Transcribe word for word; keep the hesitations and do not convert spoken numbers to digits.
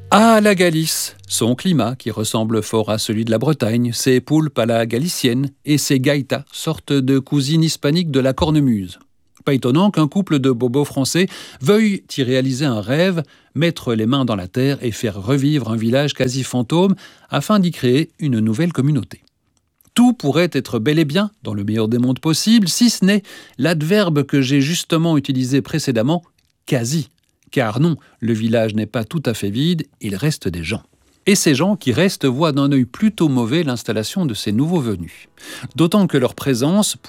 Ah, la Galice, son climat qui ressemble fort à celui de la Bretagne, ses poulpes à la galicienne et ses gaïtas, sorte de cousine hispanique de la cornemuse. Pas étonnant qu'un couple de bobos français veuille y réaliser un rêve, mettre les mains dans la terre et faire revivre un village quasi fantôme afin d'y créer une nouvelle communauté. Tout pourrait être bel et bien, dans le meilleur des mondes possibles, si ce n'est l'adverbe que j'ai justement utilisé précédemment, quasi. Car non, le village n'est pas tout à fait vide, il reste des gens. Et ces gens qui restent voient d'un œil plutôt mauvais l'installation de ces nouveaux venus. D'autant que leur présence